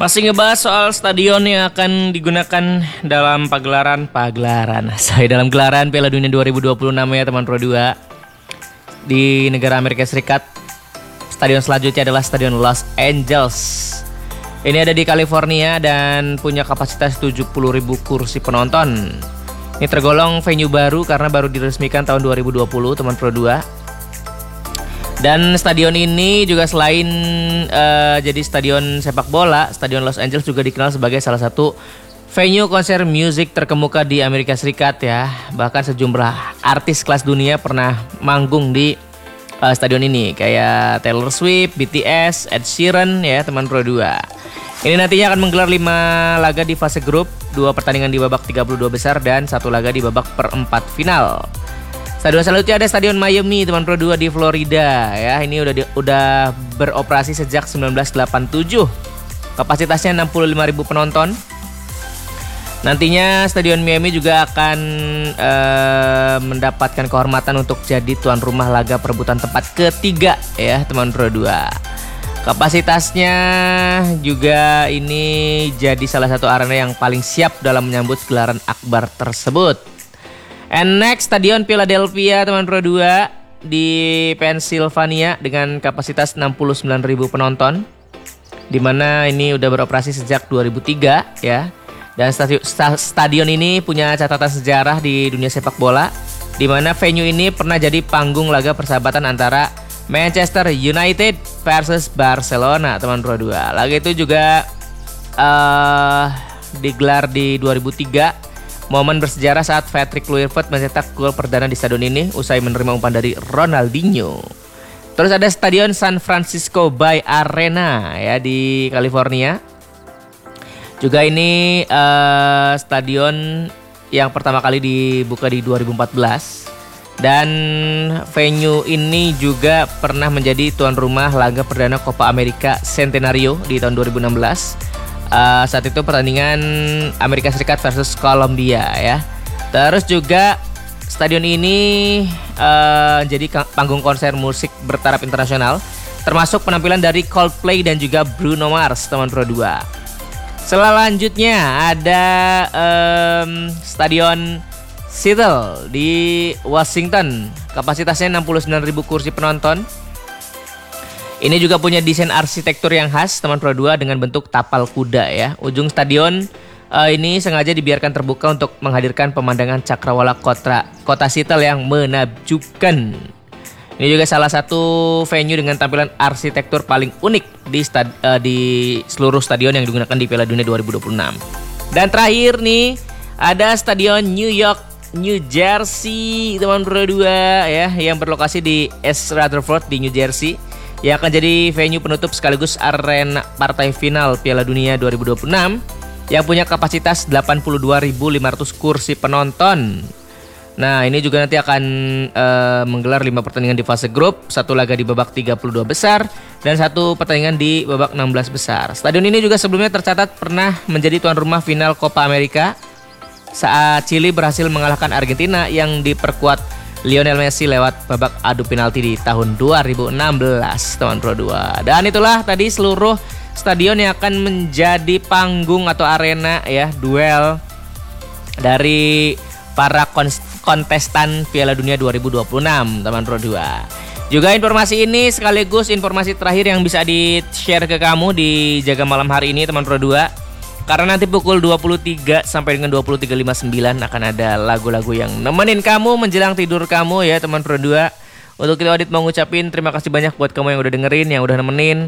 Masih ngebahas soal stadion yang akan digunakan dalam dalam gelaran Piala Dunia 2026 ya teman Pro 2 di negara Amerika Serikat. Stadion selanjutnya adalah Stadion Los Angeles. Ini ada di California dan punya kapasitas 70.000 kursi penonton. Ini tergolong venue baru karena baru diresmikan tahun 2020 teman Pro 2. Dan stadion ini juga selain jadi stadion sepak bola, Stadion Los Angeles juga dikenal sebagai salah satu venue konser musik terkemuka di Amerika Serikat ya. Bahkan sejumlah artis kelas dunia pernah manggung di stadion ini, kayak Taylor Swift, BTS, Ed Sheeran ya teman Pro 2. Ini nantinya akan menggelar 5 laga di fase grup, 2 pertandingan di babak 32 besar dan 1 laga di babak perempat final. Stadion selanjutnya ada Stadion Miami teman Pro 2 di Florida ya. Ini udah beroperasi sejak 1987. Kapasitasnya 65.000 penonton. Nantinya Stadion Miami juga akan mendapatkan kehormatan untuk jadi tuan rumah laga perebutan tempat ketiga ya teman Pro 2. Kapasitasnya juga ini jadi salah satu arena yang paling siap dalam menyambut gelaran akbar tersebut. And next, Stadion Philadelphia teman Pro 2 di Pennsylvania dengan kapasitas 69.000 penonton, di mana ini udah beroperasi sejak 2003 ya. Dan stadion ini punya catatan sejarah di dunia sepak bola, di mana venue ini pernah jadi panggung laga persahabatan antara Manchester United versus Barcelona teman Pro 2. Laga itu juga digelar di 2003. Momen bersejarah saat Patrick Kluivert mencetak gol perdana di stadion ini usai menerima umpan dari Ronaldinho. Terus ada Stadion San Francisco Bay Arena ya di California. Juga ini stadion yang pertama kali dibuka di 2014. Dan venue ini juga pernah menjadi tuan rumah laga perdana Copa America Centenario di tahun 2016. Saat itu pertandingan Amerika Serikat versus Kolombia ya. Terus juga stadion ini jadi panggung konser musik bertaraf internasional, termasuk penampilan dari Coldplay dan juga Bruno Mars teman Pro 2. Selanjutnya ada Stadion Seattle di Washington. Kapasitasnya 69.000 kursi penonton. Ini juga punya desain arsitektur yang khas teman Pro 2 dengan bentuk tapal kuda ya. Ujung stadion ini sengaja dibiarkan terbuka untuk menghadirkan pemandangan cakrawala kota Seattle yang menakjubkan. Ini juga salah satu venue dengan tampilan arsitektur paling unik di seluruh stadion yang digunakan di Piala Dunia 2026. Dan terakhir nih ada Stadion New York, New Jersey teman Pro 2 ya, yang berlokasi di East Rutherford di New Jersey, yang akan jadi venue penutup sekaligus arena partai final Piala Dunia 2026 yang punya kapasitas 82.500 kursi penonton. Nah, ini juga nanti akan menggelar 5 pertandingan di fase grup, 1 laga di babak 32 besar dan 1 pertandingan di babak 16 besar. Stadion ini juga sebelumnya tercatat pernah menjadi tuan rumah final Copa America saat Chili berhasil mengalahkan Argentina yang diperkuat Lionel Messi lewat babak adu penalti di tahun 2016 teman Pro 2. Dan itulah tadi seluruh stadion yang akan menjadi panggung atau arena ya duel dari para kontestan Piala Dunia 2026 teman Pro 2. Juga informasi ini sekaligus informasi terakhir yang bisa di-share ke kamu di Jaga Malam hari ini teman Pro 2. Karena nanti pukul 23 sampai dengan 23.59 akan ada lagu-lagu yang nemenin kamu menjelang tidur kamu ya teman Pro 2. Untuk itu Adit mau ngucapin terima kasih banyak buat kamu yang udah dengerin, yang udah nemenin.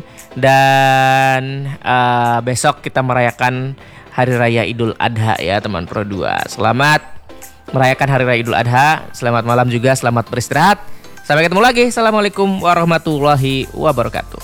Dan besok kita merayakan Hari Raya Idul Adha ya teman Pro 2. Selamat merayakan Hari Raya Idul Adha. Selamat malam juga, selamat beristirahat. Sampai ketemu lagi. Assalamualaikum warahmatullahi wabarakatuh.